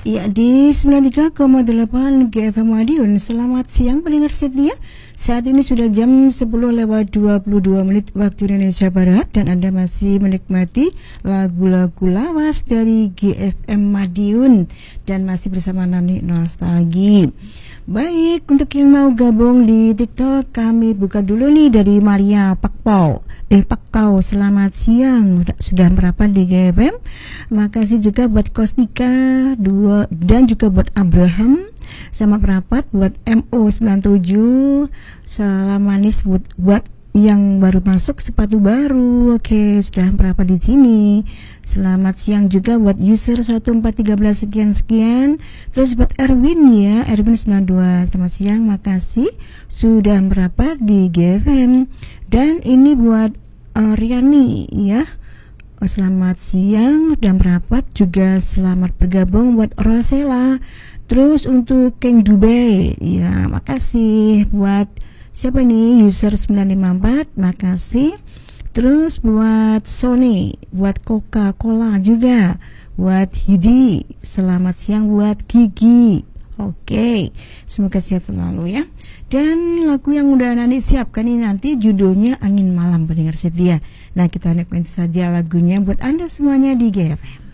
Ya, di 93,8 GFM Madiun. Selamat siang pendengar setia. Saat ini sudah jam 10:22 waktu Indonesia Barat dan Anda masih menikmati lagu-lagu lawas dari GFM Madiun dan masih bersama Nani Nostalgi. Baik, untuk yang mau gabung di TikTok, kami buka dulu nih dari Maria Pakpau. Pakpau, selamat siang. Sudah merapat di GFM. Makasih juga buat Kostika dan juga buat Abraham. Sama merapat buat MO97. Salam manis buat yang baru masuk sepatu baru. Oke, sudah merapat di sini. Selamat siang juga buat user 1413 sekian. Terus buat Erwin ya, Erwin 92. Selamat siang, makasih sudah merapat di GFM. Dan ini buat Riani ya. Selamat siang dan merapat juga, selamat bergabung buat Rosella. Terus untuk Keng Dubai ya, makasih buat siapa nih, user 954, makasih. Terus buat Sony, buat Coca-Cola juga, buat Hidi, selamat siang buat Gigi. Oke, semoga sehat selalu ya. Dan lagu yang udah Nani siapkan ini nanti judulnya Angin Malam pendengar setia. Nah, kita nikmati saja lagunya buat Anda semuanya di GFM.